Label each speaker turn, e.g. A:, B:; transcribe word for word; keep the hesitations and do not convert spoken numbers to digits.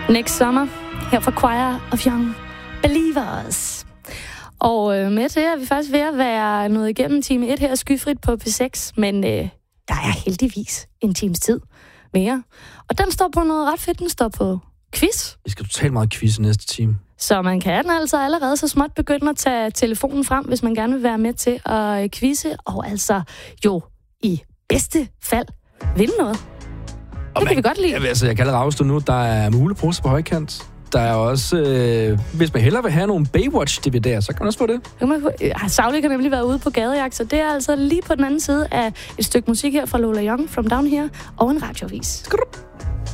A: Next Summer, her fra Choir of Young Believers. Og øh, med til er vi faktisk ved at være nået igennem time et her skyfrit på P seks, men øh, der er heldigvis en times tid mere. Og den står på noget ret fedt, den står på quiz.
B: Vi skal totalt meget quiz i næste time.
A: Så man kan altså allerede så småt begynde at tage telefonen frem, hvis man gerne vil være med til at quizze, og altså jo i bedste fald vinde noget. Det
B: man,
A: kan vi godt lide.
B: Ja, altså, jeg kan allerede afstå nu, der er mulepose på højkant. Der er også, øh, hvis man hellere vil have nogle Baywatch-D V D'er, så kan man også få det.
A: Sauli kan nemlig være ude på gadejagt, så det er altså lige på den anden side af et stykke musik her fra Lola Young, From Down Here, og en radioavis.